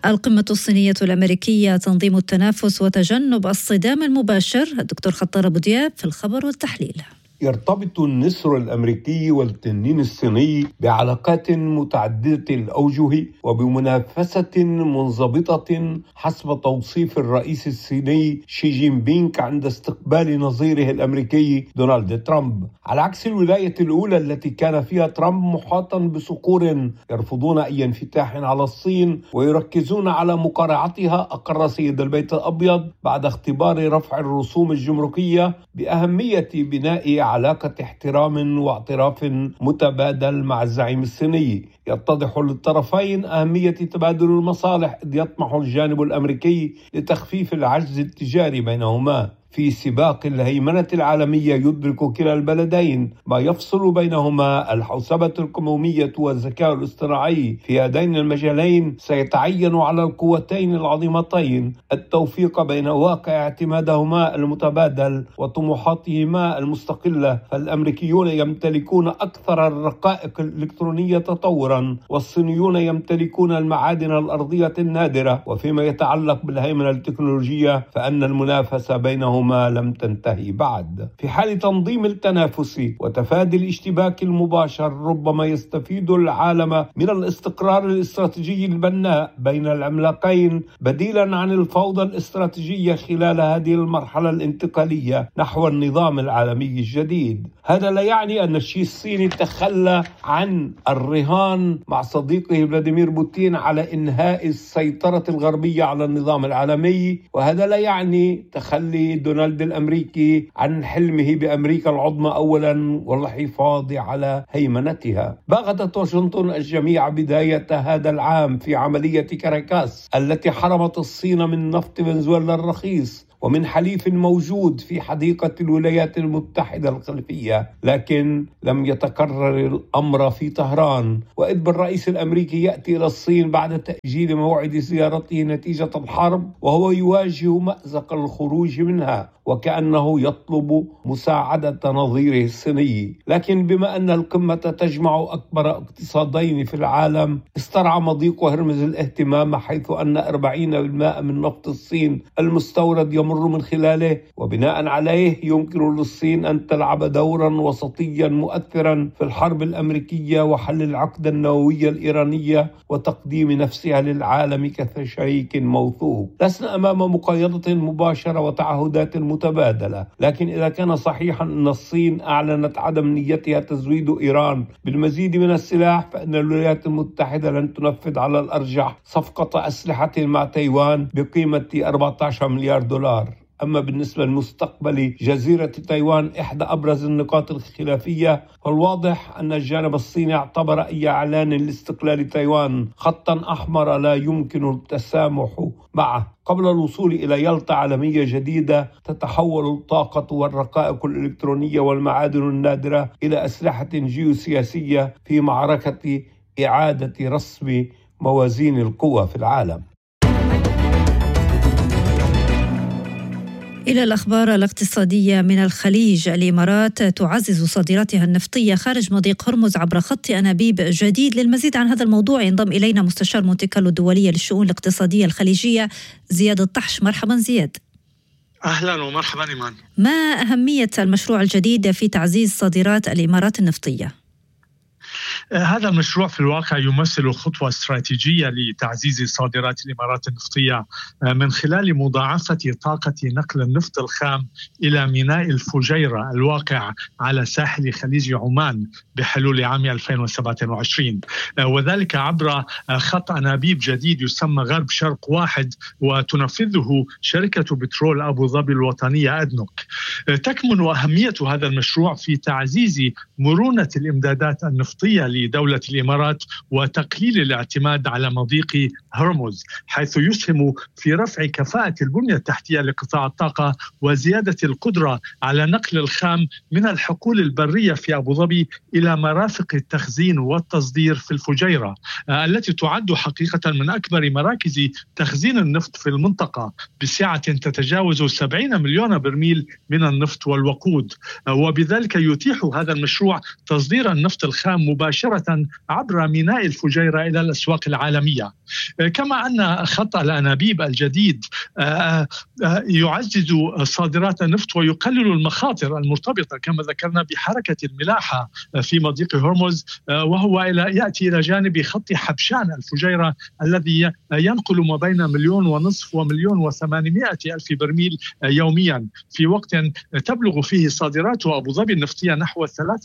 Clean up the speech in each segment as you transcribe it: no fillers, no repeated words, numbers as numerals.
القمة الصينية الأمريكية، تنظيم التنافس وتجنب الصدام المباشر. الدكتور خطار أبو دياب في الخبر والتحليل. يرتبط النسر الأمريكي والتنين الصيني بعلاقات متعددة الأوجه وبمنافسة منضبطة حسب توصيف الرئيس الصيني شي جين بينغ عند استقبال نظيره الأمريكي دونالد ترامب. على عكس الولاية الأولى التي كان فيها ترامب محاطا بصقور يرفضون أي انفتاح على الصين ويركزون على مقارعتها، أقر سيد البيت الأبيض بعد اختبار رفع الرسوم الجمركية بأهمية بناء علاقة احترام واعتراف متبادل مع الزعيم الصيني. يتضح للطرفين أهمية تبادل المصالح، إذ يطمح الجانب الأمريكي لتخفيف العجز التجاري بينهما. في سباق الهيمنة العالمية يدرك كلا البلدين ما يفصل بينهما الحوسبة الكمومية والذكاء الاصطناعي. في هذين المجالين سيتعين على القوتين العظيمتين التوفيق بين واقع اعتمادهما المتبادل وطموحاتهما المستقلة. فالأمريكيون يمتلكون أكثر الرقائق الإلكترونية تطورا، والصينيون يمتلكون المعادن الأرضية النادرة. وفيما يتعلق بالهيمنة التكنولوجية فأن المنافسة بينهما لم تنتهي بعد. في حال تنظيم التنافس وتفادي الاشتباك المباشر، ربما يستفيد العالم من الاستقرار الاستراتيجي البناء بين العملاقين بديلا عن الفوضى الاستراتيجية خلال هذه المرحلة الانتقالية نحو النظام العالمي الجديد. هذا لا يعني أن الشي الصيني تخلى عن الرهان مع صديقه فلاديمير بوتين على إنهاء السيطرة الغربية على النظام العالمي، وهذا لا يعني تخلي دونالد الأمريكي عن حلمه بأمريكا العظمى أولا والحفاظ على هيمنتها. باغتت واشنطن الجميع بداية هذا العام في عملية كاراكاس التي حرمت الصين من نفط فنزويلا الرخيص ومن حليف موجود في حديقة الولايات المتحدة الخلفية، لكن لم يتكرر الأمر في طهران، وإذ بالرئيس الأمريكي يأتي إلى الصين بعد تأجيل موعد زيارته نتيجة الحرب وهو يواجه مأزق الخروج منها، وكأنه يطلب مساعدة نظيره الصيني. لكن بما أن القمة تجمع أكبر اقتصادين في العالم، استرعى مضيق هرمز الاهتمام، حيث أن 40% من نفط الصين المستورد يمر من خلاله، وبناء عليه يمكن للصين أن تلعب دورا وسطيا مؤثرا في الحرب الأمريكية وحل العقدة النووية الإيرانية وتقديم نفسها للعالم كشريك موثوق. لسنا أمام مقايضة مباشرة وتعهدات متبادلة، لكن إذا كان صحيحا أن الصين أعلنت عدم نيتها تزويد إيران بالمزيد من السلاح، فإن الولايات المتحدة لن تنفذ على الأرجح صفقة أسلحة مع تايوان بقيمة 14 مليار دولار. أما بالنسبة لمستقبل جزيرة تايوان، إحدى أبرز النقاط الخلافية، فالواضح أن الجانب الصيني اعتبر أي إعلان لاستقلال تايوان خطا أحمر لا يمكن التسامح معه. قبل الوصول إلى يلطة عالمية جديدة تتحول الطاقة والرقائق الإلكترونية والمعادن النادرة إلى أسلحة جيوسياسية في معركة إعادة رسم موازين القوى في العالم. إلى الأخبار الاقتصادية من الخليج. الإمارات تعزز صادراتها النفطية خارج مضيق هرمز عبر خط أنابيب جديد. للمزيد عن هذا الموضوع ينضم إلينا مستشار مونتي كارلو الدولية للشؤون الاقتصادية الخليجية زياد الطحش. مرحبا زياد. أهلا ومرحبا إيمان. ما أهمية المشروع الجديد في تعزيز صادرات الإمارات النفطية؟ هذا المشروع في الواقع يمثل خطوة استراتيجية لتعزيز صادرات الإمارات النفطية من خلال مضاعفة طاقة نقل النفط الخام إلى ميناء الفجيرة الواقع على ساحل خليج عمان بحلول عام 2027، وذلك عبر خط أنابيب جديد يسمى غرب شرق واحد، وتنفذه شركة بترول أبو ظبي الوطنية أدنوك. تكمن أهمية هذا المشروع في تعزيز مرونة الإمدادات النفطية لدولة الإمارات وتقليل الاعتماد على مضيق هرمز، حيث يسهم في رفع كفاءة البنية التحتية لقطاع الطاقة وزيادة القدرة على نقل الخام من الحقول البرية في أبو ظبي إلى مرافق التخزين والتصدير في الفجيرة، التي تعد حقيقة من أكبر مراكز تخزين النفط في المنطقة بسعة تتجاوز 70 مليون برميل من النفط والوقود. وبذلك يتيح هذا المشروع تصدير النفط الخام مباشرة مباشرة عبر ميناء الفجيرة إلى الأسواق العالمية. كما أن خط الأنابيب الجديد يعزز صادرات النفط ويقلل المخاطر المرتبطة كما ذكرنا بحركة الملاحة في مضيق هرمز، وهو يأتي إلى جانب خط حبشان الفجيرة الذي ينقل ما بين 1.5 مليون و1.8 برميل يوميا، في وقت تبلغ فيه صادرات أبو ظبي النفطية نحو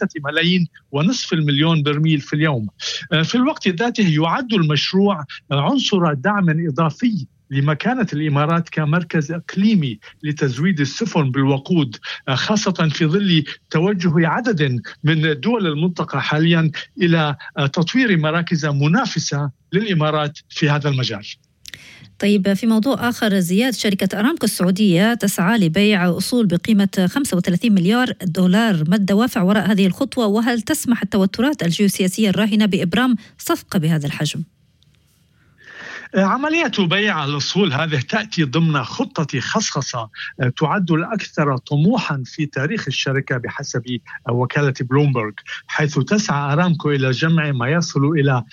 3.5 مليون برميل في اليوم. في الوقت ذاته يعد المشروع عنصر دعم إضافي لمكانة الإمارات كمركز إقليمي لتزويد السفن بالوقود، خاصة في ظل توجه عدد من دول المنطقة حاليا إلى تطوير مراكز منافسة للإمارات في هذا المجال. طيب، في موضوع آخر، زياد، شركة أرامكو السعودية تسعى لبيع أصول بقيمة 35 مليار دولار. ما الدوافع وراء هذه الخطوة، وهل تسمح التوترات الجيوسياسية الراهنة بإبرام صفقة بهذا الحجم؟ عملية بيع الأصول هذه تأتي ضمن خطة خصخصة تعد الأكثر طموحا في تاريخ الشركة بحسب وكالة بلومبرغ، حيث تسعى أرامكو إلى جمع ما يصل إلى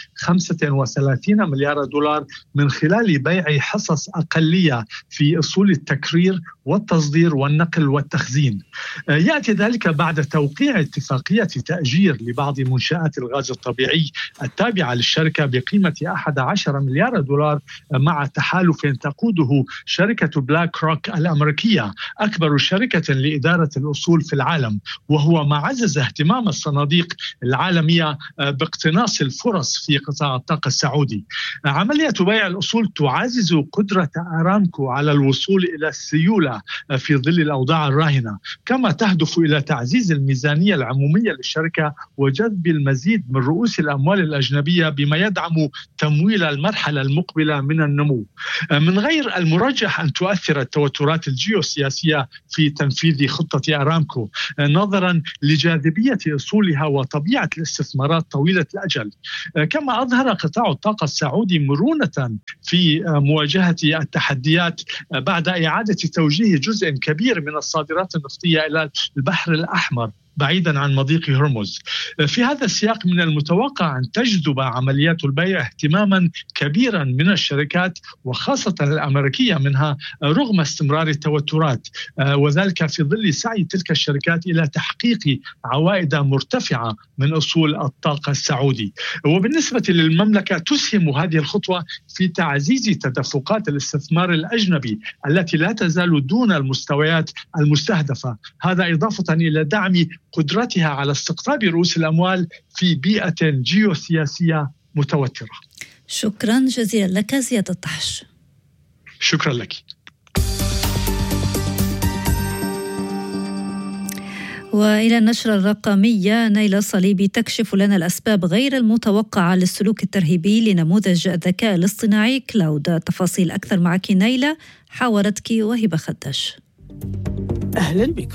35 مليار دولار من خلال بيع حصص أقلية في أصول التكرير والتصدير والنقل والتخزين. يأتي ذلك بعد توقيع اتفاقية تأجير لبعض منشآت الغاز الطبيعي التابعة للشركة بقيمة 11 مليار دولار مع تحالف تقوده شركة بلاك روك الأمريكية، أكبر شركة لإدارة الأصول في العالم، وهو ما عزز اهتمام الصناديق العالمية باقتناص الفرص في قطاع الطاقة السعودي. عملية بيع الأصول تعزز قدرة أرامكو على الوصول إلى السيولة في ظل الأوضاع الراهنة، كما تهدف إلى تعزيز الميزانية العمومية للشركة وجذب المزيد من رؤوس الأموال الأجنبية بما يدعم تمويل المرحلة المقبلة من النمو. من غير المرجح أن تؤثر التوترات الجيوسياسية في تنفيذ خطة أرامكو نظرا لجاذبية أصولها وطبيعة الاستثمارات طويلة الأجل. كما أظهر قطاع الطاقة السعودي مرونة في مواجهة التحديات بعد إعادة توجيه جزء كبير من الصادرات النفطية إلى البحر الأحمر بعيدا عن مضيق هرمز. في هذا السياق من المتوقع أن تجذب عمليات البيع اهتماما كبيرا من الشركات وخاصة الأمريكية منها رغم استمرار التوترات، وذلك في ظل سعي تلك الشركات إلى تحقيق عوائد مرتفعة من أصول الطاقة السعودي. وبالنسبة للمملكة تسهم هذه الخطوة في تعزيز تدفقات الاستثمار الأجنبي التي لا تزال دون المستويات المستهدفة، هذا إضافة إلى دعم قدرتها على استقطاب رؤوس الأموال في بيئة جيوسياسية متوترة. شكرا جزيلا لك زياد الطحش. شكرا لك. وإلى النشرة الرقمية، نيلة صليبي تكشف لنا الأسباب غير المتوقعة للسلوك الترهيبي لنموذج الذكاء الاصطناعي كلاود. تفاصيل أكثر معك نيلة، حاورتك وهبة خداش. أهلا بكم.